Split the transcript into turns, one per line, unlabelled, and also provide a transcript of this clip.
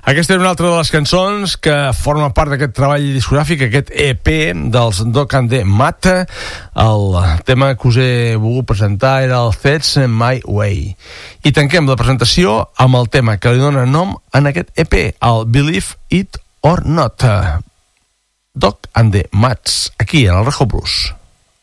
Aquesta és una altra de les cançons que forma part d'aquest treball discogràfic, aquest EP dels Doc and the Mat. El tema que us he volgut presentar era el That's My Way. I tanquem la presentació amb el tema que li dona nom en aquest EP, el Believe It or Not. Doc and the Mats, aquí en el Rejo Blues.